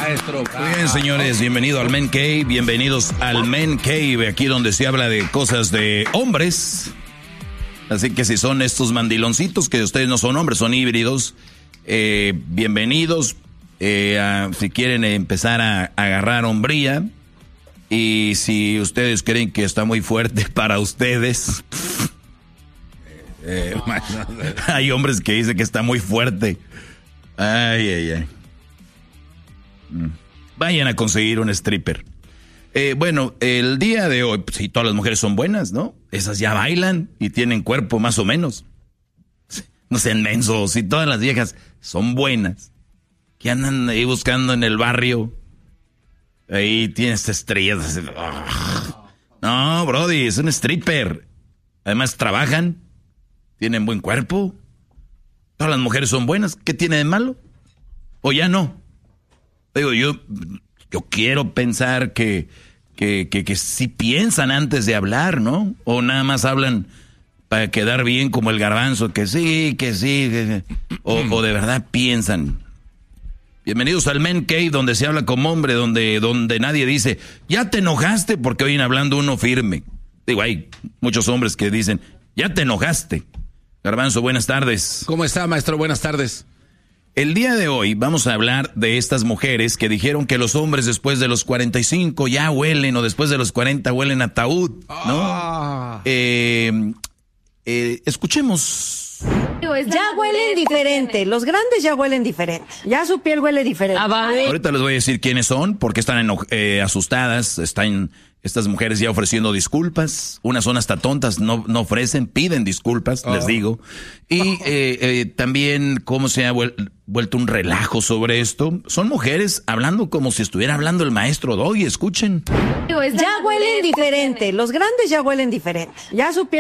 maestro. Muy bien, señores, bienvenidos al Men Cave, bienvenidos al Men Cave, aquí donde se habla de cosas de hombres. Así que si son estos mandiloncitos, que ustedes no son hombres, son híbridos, bienvenidos. Si quieren empezar a agarrar hombría, y si ustedes creen que está muy fuerte para ustedes, hay hombres que dicen que está muy fuerte. Ay. Vayan a conseguir un stripper. Bueno, el día de hoy, si todas las mujeres son buenas, ¿no? Esas ya bailan y tienen cuerpo más o menos. No sean mensos, si todas las viejas son buenas, que andan ahí buscando en el barrio, ahí tienes estrellas. No, brody, es un stripper. Además trabajan, tienen buen cuerpo. Todas las mujeres son buenas, ¿qué tiene de malo? ¿O ya no? Digo, yo quiero pensar que sí piensan antes de hablar, ¿no? O nada más hablan para quedar bien como el garbanzo, que sí. O de verdad piensan. Bienvenidos al Men Cave, donde se habla como hombre, donde nadie dice, ya te enojaste, porque oyen hablando uno firme. Digo, hay muchos hombres que dicen, ya te enojaste. Garbanzo, buenas tardes. ¿Cómo está, maestro? Buenas tardes. El día de hoy vamos a hablar de estas mujeres que dijeron que los hombres después de los 45 ya huelen, o después de los 40 huelen a ataúd, ¿no? Escuchemos. Ya huelen diferente, los grandes ya huelen diferente, ya su piel huele diferente. Ahorita les voy a decir quiénes son, porque están asustadas, están estas mujeres ya ofreciendo disculpas, unas son hasta tontas, no ofrecen, piden disculpas, les digo. Y también cómo se ha vuelto un relajo sobre esto. Son mujeres hablando como si estuviera hablando el maestro Doggy, escuchen. Ya huelen diferente, los grandes ya huelen diferente, ya su piel